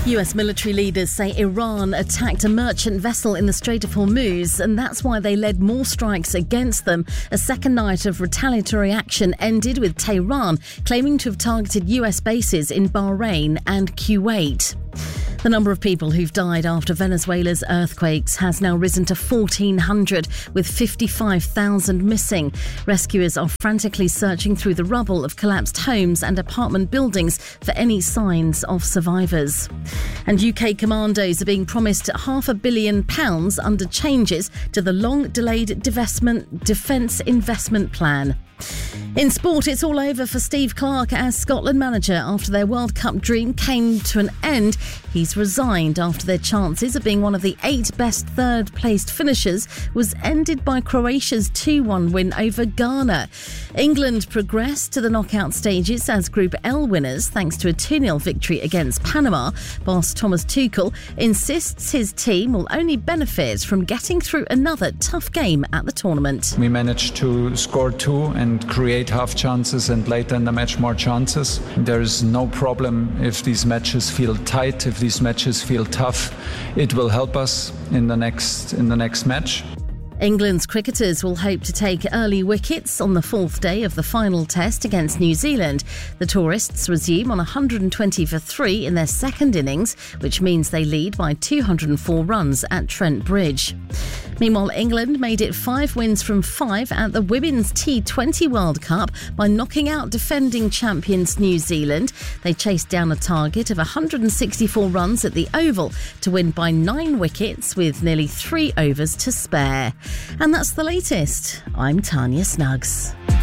US military leaders say Iran attacked a merchant vessel in the Strait of Hormuz, and that's why they led more strikes against them. A second night of retaliatory action ended with Tehran claiming to have targeted US bases in Bahrain and Kuwait. The number of people who've died after Venezuela's earthquakes has now risen to 1,400, with 55,000 missing. Rescuers are frantically searching through the rubble of collapsed homes and apartment buildings for any signs of survivors. And UK commandos are being promised £500 million under changes to the long-delayed defence investment plan. In sport, it's all over for Steve Clarke as Scotland manager after their World Cup dream came to an end. He's resigned after their chances of being one of the 8 best third-placed finishers was ended by Croatia's 2-1 win over Ghana. England progressed to the knockout stages as Group L winners thanks to a 2-0 victory against Panama. Boss Thomas Tuchel insists his team will only benefit from getting through another tough game at the tournament. We managed to score 2 and create half chances and later in the match more chances. There is no problem if these matches feel tight, if these matches feel tough. It will help us in the next match. England's cricketers will hope to take early wickets on the 4th day of the final test against New Zealand. The tourists resume on 120 for 3 in their second innings, which means they lead by 204 runs at Trent Bridge. Meanwhile, England made it 5 wins from 5 at the Women's T20 World Cup by knocking out defending champions New Zealand. They chased down a target of 164 runs at the Oval to win by 9 wickets with nearly 3 overs to spare. And that's the latest. I'm Tanya Snuggs.